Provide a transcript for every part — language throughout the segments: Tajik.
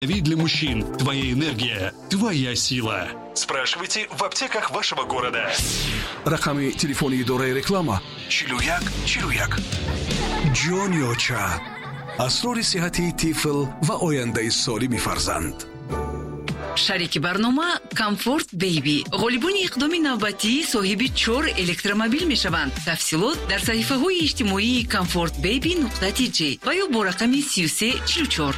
Ведь для мужчин твоя энергия, твоя сила. Спрашивайте в аптеках вашего города. Рақами телефони идораи реклама 4141. Ҷон ёча. асрори сиҳати тифл ва ояндаи солими фарзанд. шарики барнома Comfort Baby ғолибони иқдоми навбатӣ соҳиби 4 электромобил мешаванд. тафсилот дар саҳифаҳои иҷтимоии comfortbaby.tg ва ё бо рақами 3344.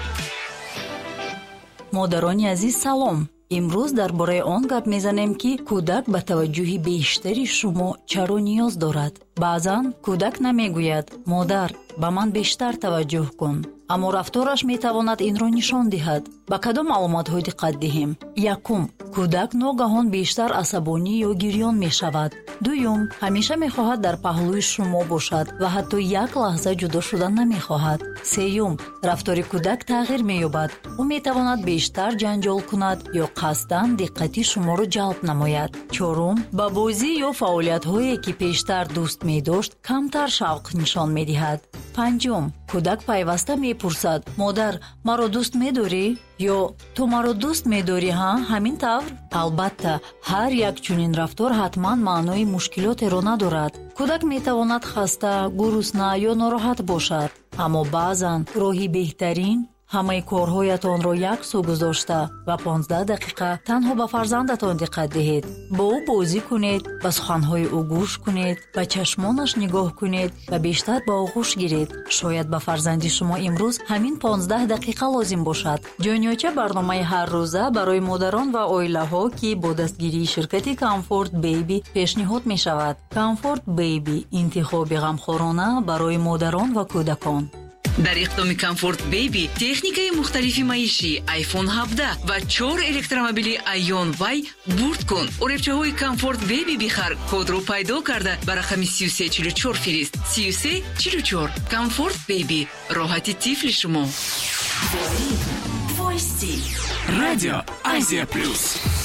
модарони азиз салом. имрӯз дар бораи он гап мезанем ки кӯдак ба таваҷҷӯҳи бештари шумо чаро ниёз дорад. баъзан кӯдак намегӯяд модар ба ман бештар таваҷҷӯҳ кун, аммо рафтораш метавонад инро нишон диҳад. ба кадом аломатҳо диққат диҳем? якум, кӯдак ногаҳон бештар асабонӣ ё гирён мешавад. дуюм, ҳамеша мехоҳад дар паҳлӯи шумо бошад ва ҳатто як лаҳза ҷудо шудан намехоҳад. сеюм, рафтори кӯдак тағйир меёбад. ӯ метавонад бештар ҷанҷол кунад ё қасдан диққати шуморо ҷалб намояд. чорум, ба бозӣ ё фаъолиятҳое ки пештар дӯст медошт камтар шавқ нишон медиҳад. панҷум, кӯдак пайваста мепурсад: модар, маро дӯст медорӣ? ё ту маро дӯст медорӣ ҳа? ҳамин тавр? албатта, ҳар як чунин рафтор ҳатман маънои мушкилотеро надорад. кӯдак метавонад хаста, гурусна ё нороҳат бошад, аммо баъзан роҳи беҳтарин ҳамаи корҳоятонро як су гузошта ва 15 дақиқа танҳо ба фарзандатон диққат диҳед. бо ӯ бозӣ кунед, ба суханҳои ӯ гӯш кунед, ба чашмонаш нигоҳ кунед ва бештар ба ӯ ғӯш гиред. шояд ба фарзанди шумо имрӯз ҳамин 15 дақиқа лозим бошад. ҷонёча барномаи ҳаррӯза барои модарон ва оилаҳо ки бо дастгирии ширкати Comfort Baby пешниҳод мешавад. Comfort Baby интихоби ғамхорона барои модарон ва кӯдакон. дар иқдоми Comfort Baby техникаи мухталифи маишӣ iPhone 17 ва 4 электромобили Ion Y бурд кун. оребчаҳои Comfort Baby бихар, кодро пайдо карда ба рақами 3344 фирист. 3344. Comfort Baby, роҳати тифли шумо. Радио Азия Плюс.